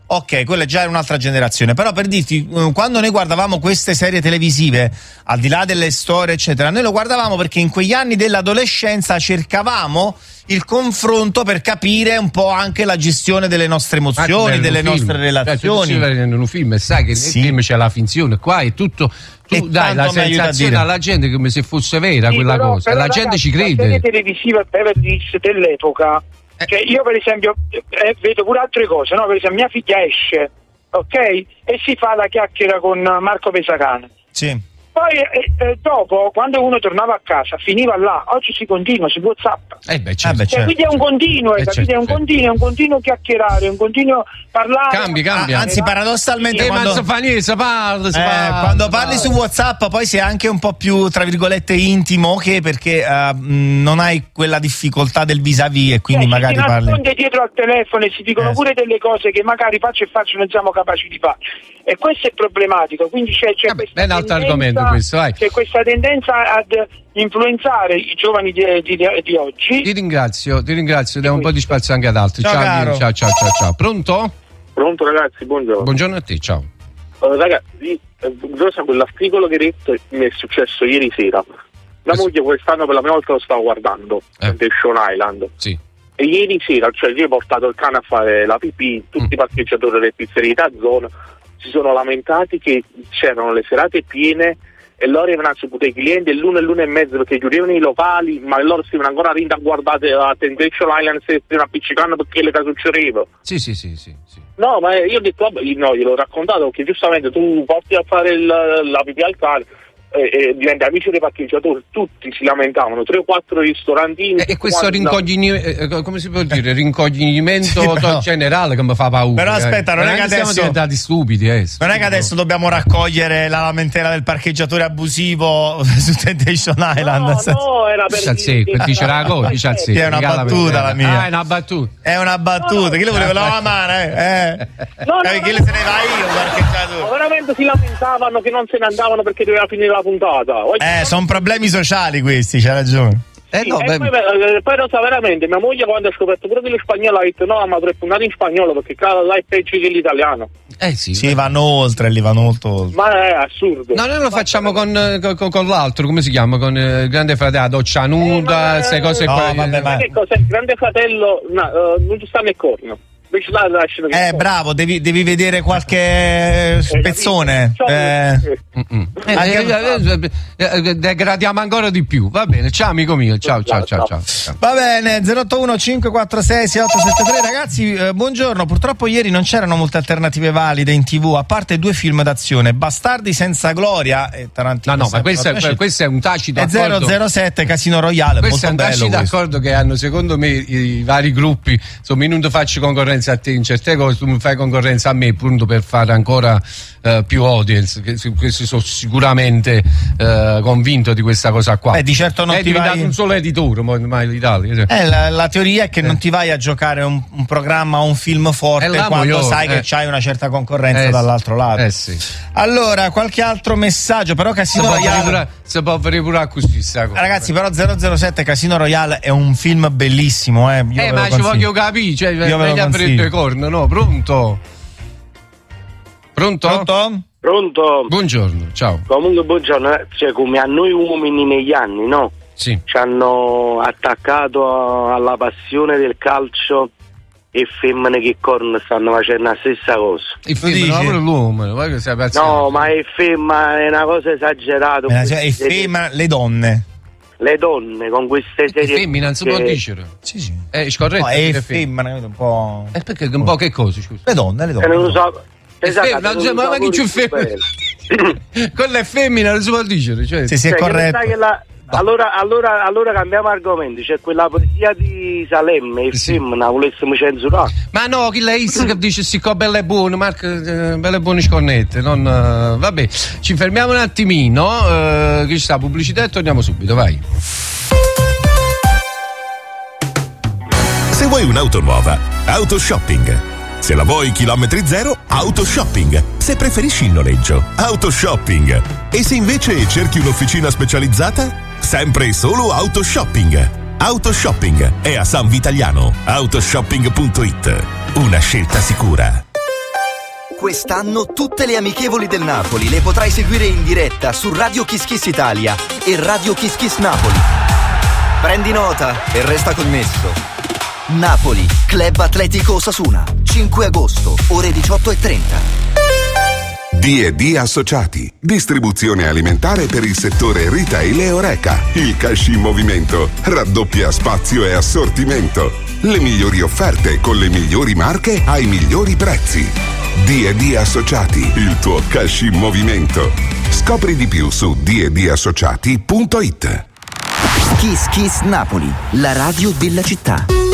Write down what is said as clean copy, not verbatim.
Ok, quella già è un'altra generazione, però per dirti, quando noi guardavamo queste serie televisive, al di là delle storie eccetera, noi lo guardavamo perché in quegli anni dell'adolescenza cercavamo il confronto per capire un po' anche la gestione delle nostre emozioni, delle nostre relazioni. In un film, sai che nel film c'è la finzione, qua è tutto. Tu dai la sensazione alla gente come se fosse vera quella cosa, la gente ci crede. La serie televisiva Beverly Hills dell'epoca, cioè io per esempio vedo pure altre cose, no? Per esempio mia figlia esce, ok? E si fa la chiacchiera con Marco Pesacane. Sì. Poi dopo, quando uno tornava a casa, finiva là. Oggi si continua su WhatsApp. Certo. Quindi è un continuo, capite? È un continuo chiacchierare, un continuo parlare. Cambia. Anzi, paradossalmente, quando parli su WhatsApp, poi sei anche un po' più, tra virgolette, intimo, perché non hai quella difficoltà del vis-à-vis e quindi magari si parli. nasconde dietro al telefono e si dicono pure delle cose che magari faccio non siamo capaci di fare. E questo è problematico. Quindi c'è questa è un altro argomento questo, vai. C'è questa tendenza ad influenzare i giovani di oggi. Ti ringrazio, diamo un po' di spazio anche ad altri. Ciao. Pronto? Pronto ragazzi, buongiorno. Buongiorno a te, ciao. Ragazzi, quell'articolo che hai detto mi è successo ieri sera. La moglie quest'anno per la prima volta lo stavo guardando, Temptation Island. Sì. E ieri sera, cioè io ho portato il cane a fare la pipì, tutti i parcheggiatori delle pizzerie da zona si sono lamentati che c'erano le serate piene e loro avevano saputo i clienti l'una e mezzo perché chiudevano i locali, ma loro si venivano ancora a guardare la Temptation Island se stavano appiccicando perché le succedeva. Sì. No, ma io ho detto, vabbè, no, gliel'ho raccontato perché giustamente tu porti a fare la pipì al cane e diventa amici dei parcheggiatori, tutti si lamentavano, 3 o 4 ristorantini. E questo come si può dire? Rincognimento generale che mi fa paura. Però aspetta, non è che adesso siamo diventati stupidi. Non è che adesso dobbiamo raccogliere la lamentela del parcheggiatore abusivo su Temptation Island. No, era per dice la cosa, è una battuta la mia. È una battuta. È una battuta. Chi lo voleva la mano, Chi se ne va io, parcheggiatore? Veramente si lamentavano che non se ne andavano perché doveva finire la puntata. Sono problemi sociali questi, c'ha ragione. Poi non sa veramente, mia moglie quando ha scoperto pure che lo spagnolo ha detto no, ma 3 puntate in spagnolo perché là è peggio che l'italiano. Sì, vanno oltre, li vanno molto oltre. Ma è assurdo. No, noi lo facciamo con l'altro, come si chiama? Con il Grande Fratello, doccia nuda, queste cose qua. Che cos'è? Il Grande Fratello non ci sta nel corno. Bravo, devi vedere qualche spezzone. Degradiamo ancora di più. Va bene, ciao amico mio. Ciao. Va bene, 081 546 6873. Ragazzi, buongiorno. Purtroppo ieri non c'erano molte alternative valide in TV, a parte 2 film d'azione, Bastardi senza gloria e Tarantino. No, ma questo è un tacito accordo. 007 Casino Royale. Questo è un tacito accordo che hanno, secondo me, i vari gruppi. Insomma, io non ti faccio concorrenza a te in certe cose, tu mi fai concorrenza a me appunto per fare ancora più audience, che sono sicuramente convinto di questa cosa qua. Di certo non è ti diventato un solo editore ormai l'Italia. La teoria è che non ti vai a giocare un programma o un film forte quando sai che c'hai una certa concorrenza dall'altro lato. Sì. Allora, qualche altro messaggio, però Casino Royale si può fare pure così, ragazzi, però 007 Casino Royale è un film bellissimo, ma ci voglio capire, cioè meglio aprire 2 corna, no? Pronto? Buongiorno, ciao. Comunque buongiorno, cioè come a noi uomini negli anni, no? Sì. Ci hanno attaccato alla passione del calcio e femmine che corno stanno facendo la stessa cosa. Il femmina, pure l'uomo, no, ma è femmina, è una cosa esagerata. È femmina, le donne con queste serie. Femmina non si può dire. Sì. È scorretto. No, è femmina, un po'. Perché un po' che cosa, scusa? Le donne. Non lo so. Esatto, ma che c'è femmina? Quella è femmina, non si può dire. Cioè, sì, è corretto. Allora cambiamo argomento. C'è quella poesia di Salemme, femmina, volessimo censurare. Ma no, chi lei che dice si belle buone, Marco, belle buone scornette. Vabbè, ci fermiamo un attimino. Che ci sta pubblicità e torniamo subito, vai. Se vuoi un'auto nuova, Autoshopping. Se la vuoi chilometri zero, Autoshopping. Se preferisci il noleggio, Autoshopping. E se invece cerchi un'officina specializzata, sempre e solo Autoshopping. Autoshopping è a San Vitaliano. Autoshopping.it. Una scelta sicura. Quest'anno tutte le amichevoli del Napoli le potrai seguire in diretta su Radio Kiss Kiss Italia e Radio Kiss Kiss Napoli. Prendi nota e resta connesso. Napoli, Club Atletico Osasuna, 5 agosto, ore 18:30. D&D Associati, distribuzione alimentare per il settore retail e Horeca. Il cash in movimento raddoppia spazio e assortimento. Le migliori offerte con le migliori marche ai migliori prezzi. D&D Associati, il tuo cash in movimento. Scopri di più su d&dassociati.it. Kiss Kiss Napoli, la radio della città.